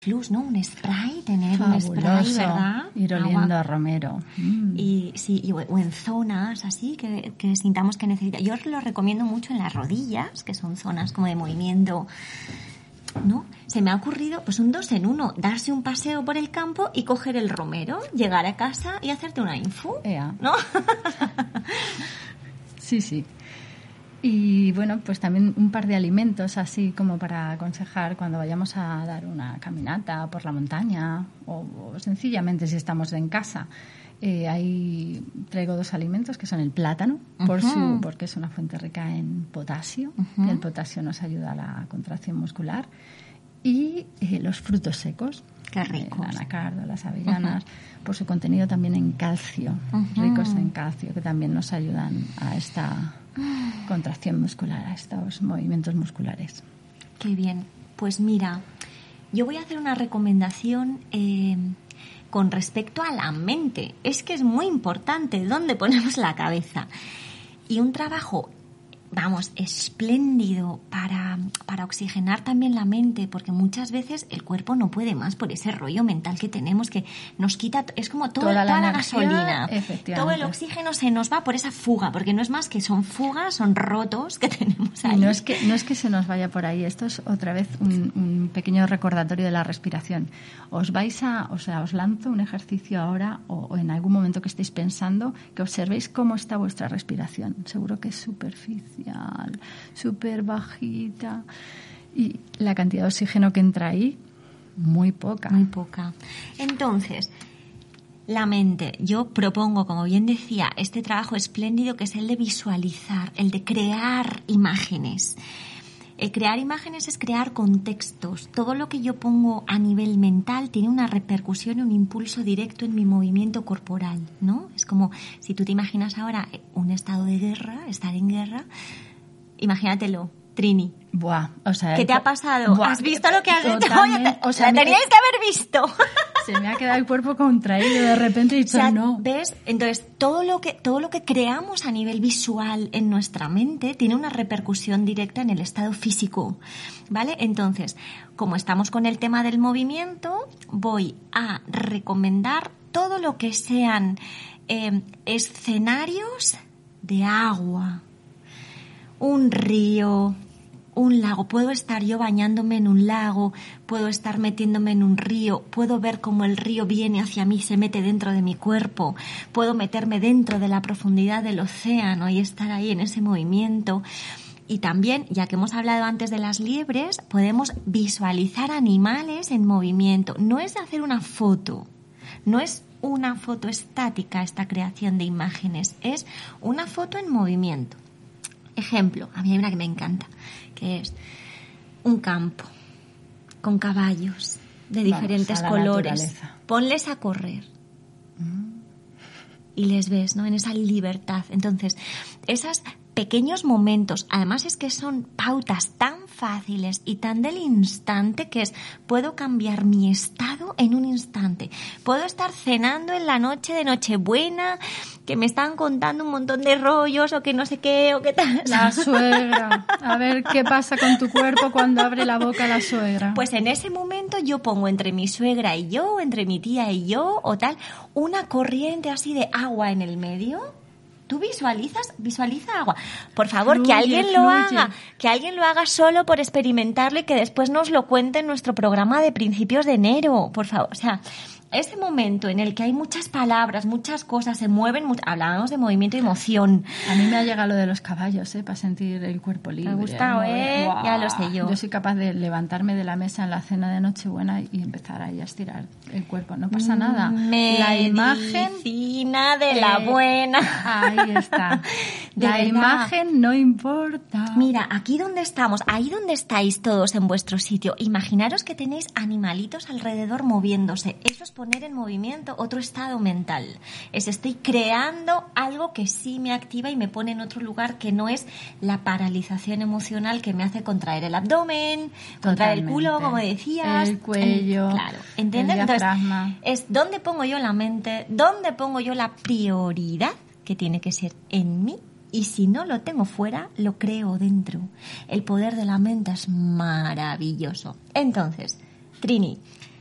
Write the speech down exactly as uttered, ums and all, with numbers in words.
Flus, ¿no? Un spray, tener Fabuloso. un spray, ¿verdad? Ir oliendo Agua. a romero. Mm. Y sí, y, o en zonas así que, que sintamos que necesita. Yo os lo recomiendo mucho en las rodillas, que son zonas como de movimiento, ¿no? Se me ha ocurrido, pues un dos en uno, darse un paseo por el campo y coger el romero, llegar a casa y hacerte una info, Ea. ¿no? Sí, sí. Y bueno, pues también un par de alimentos así como para aconsejar cuando vayamos a dar una caminata por la montaña o, o sencillamente si estamos en casa. Eh, ahí traigo dos alimentos que son el plátano, por Uh-huh. su, porque es una fuente rica en potasio, Uh-huh. y el potasio nos ayuda a la contracción muscular, y eh, los frutos secos. Qué ricos. El anacardo, las avellanas, uh-huh. por su contenido también en calcio, Uh-huh. ricos en calcio, que también nos ayudan a esta contracción muscular, a estos movimientos musculares. Qué bien. Pues mira, yo voy a hacer una recomendación eh, con respecto a la mente. Es que es muy importante dónde ponemos la cabeza. Y un trabajo, vamos, espléndido para, para oxigenar también la mente, porque muchas veces el cuerpo no puede más por ese rollo mental que tenemos, que nos quita, es como todo, Toda toda, la la, energía, gasolina, efectivamente. todo el oxígeno se nos va por esa fuga, porque no es más que son fugas, son rotos que tenemos ahí. Y no es que, no es que se nos vaya por ahí, esto es otra vez un, un pequeño recordatorio de la respiración. Os vais a, o sea, os lanzo un ejercicio ahora o, o en algún momento que estéis pensando, que observéis cómo está vuestra respiración. Seguro que es superficial, súper bajita, y la cantidad de oxígeno que entra ahí, muy poca. Muy poca. Entonces, la mente, yo propongo, como bien decía, este trabajo espléndido que es el de visualizar, el de crear imágenes. El crear imágenes es crear contextos. Todo lo que yo pongo a nivel mental tiene una repercusión y un impulso directo en mi movimiento corporal, ¿no? Es como si tú te imaginas ahora un estado de guerra, estar en guerra, imagínatelo, Trini. Buah, o sea, ¿Qué te ha pasado? Buah, ¿Has visto lo que has hecho? totalmente, Oye, te- o sea, la me- teníais que haber visto. se me ha quedado el cuerpo contraído, de repente he O dicho sea, no. ¿ves? Entonces, todo lo que todo lo que creamos a nivel visual en nuestra mente tiene una repercusión directa en el estado físico, ¿vale? Entonces, como estamos con el tema del movimiento, voy a recomendar todo lo que sean eh, escenarios de agua, un río, un lago. Puedo estar yo bañándome en un lago, puedo estar metiéndome en un río, puedo ver cómo el río viene hacia mí, se mete dentro de mi cuerpo, puedo meterme dentro de la profundidad del océano y estar ahí en ese movimiento. Y también, ya que hemos hablado antes de las liebres, podemos visualizar animales en movimiento. No es hacer una foto, no es una foto estática esta creación de imágenes, es una foto en movimiento. Ejemplo, a mí hay una que me encanta, que es un campo con caballos de diferentes Vamos, a la colores. naturaleza. Ponles a correr y les ves, ¿no? En esa libertad. Entonces, esos pequeños momentos, además es que son pautas tan fáciles y tan del instante que es, puedo cambiar mi estado en un instante. Puedo estar cenando en la noche de Nochebuena, que me están contando un montón de rollos o que no sé qué o qué tal. La suegra. A ver qué pasa con tu cuerpo cuando abre la boca la suegra. Pues en ese momento yo pongo entre mi suegra y yo, entre mi tía y yo, o tal, una corriente así de agua en el medio. Tú visualizas, visualiza agua. Por favor, Fluye, que alguien lo fluye. haga, que alguien lo haga solo por experimentarlo y que después nos lo cuente en nuestro programa de principios de enero, por favor. O sea, ese momento en el que hay muchas palabras, muchas cosas, se mueven, mu- hablábamos de movimiento y emoción. A mí me ha llegado lo de los caballos, ¿eh? Para sentir el cuerpo libre. ha gustado, mover. ¿eh? Buah. Ya lo sé yo. Yo soy capaz de levantarme de la mesa en la cena de Nochebuena y empezar ahí a estirar el cuerpo. No pasa nada. La imagen... Medicina de la eh, buena. Ahí está. De La verdad. imagen no importa. Mira, aquí donde estamos, ahí donde estáis todos en vuestro sitio, imaginaros que tenéis animalitos alrededor moviéndose. Eso es poner en movimiento otro estado mental. Es estoy creando algo que sí me activa y me pone en otro lugar que no es la paralización emocional que me hace contraer el abdomen, contraer el culo, Totalmente. como decías. El cuello, El- claro, ¿entiendes? el Entonces, diafragma. es dónde pongo yo la mente, dónde pongo yo la prioridad que tiene que ser en mí. Y si no lo tengo fuera, lo creo dentro. El poder de la mente es maravilloso. Entonces, Trini,